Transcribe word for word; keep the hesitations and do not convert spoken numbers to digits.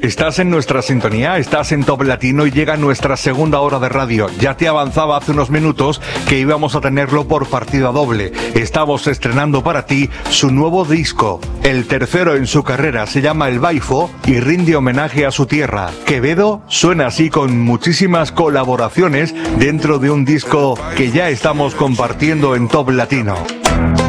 Estás en nuestra sintonía, estás en Top Latino y llega nuestra segunda hora de radio. Ya te avanzaba hace unos minutos que íbamos a tenerlo por partida doble. Estamos estrenando para ti su nuevo disco. El tercero en su carrera, se llama El Baifo y rinde homenaje a su tierra. Quevedo suena así con muchísimas colaboraciones dentro de un disco que ya estamos compartiendo en Top Latino.